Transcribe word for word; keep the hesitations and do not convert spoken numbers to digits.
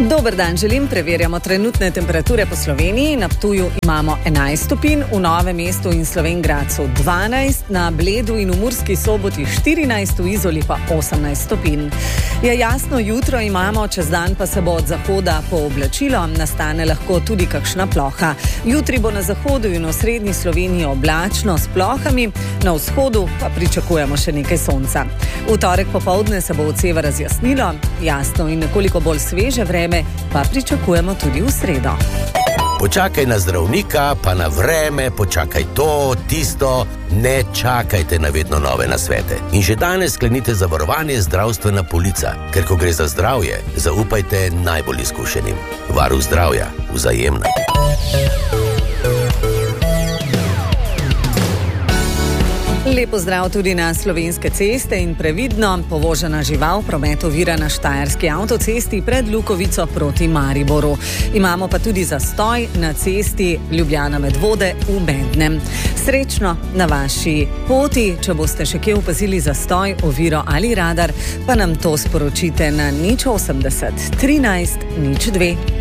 Dober dan, želim, preverjamo trenutne temperature po Sloveniji. Na Ptuju imamo enajst stopinj, v Novem mestu in Slovenj Gradcu dvanajst, na Bledu in v Murski Soboti štirinajst, v Izoli pa osemnajst stopinj. Je jasno jutro imamo, čez dan pa se bo od zahoda pooblačilo, nastane lahko tudi kakšna ploha. Jutri bo na zahodu in v srednji Sloveniji oblačno s plohami, na vzhodu pa pričakujemo še nekaj sonca. V torek popoldne se bo od severa razjasnilo, jasno in nekoliko bolj sveže vreme pa pričakujemo tudi v sredo. Počakaj na zdravnika, pa na vreme, počakaj to, tisto, ne čakajte na vedno nove nasvete. In že danes sklenite zavarovanje zdravstvena polica, ker ko gre za zdravje, zaupajte najbolj izkušenim. Varuh zdravja, Vzajemna. Lepo zdrav tudi na Slovenske ceste in previdno, povožena žival promet ovira na Štajerski avtocesti pred Lukovico proti Mariboru. Imamo pa tudi zastoj na cesti Ljubljana-Medvode v Mednem. Srečno na vaši poti, če boste še kje opazili zastoj, oviro ali radar, pa nam to sporočite na nič osemdeset trinajst nič dve.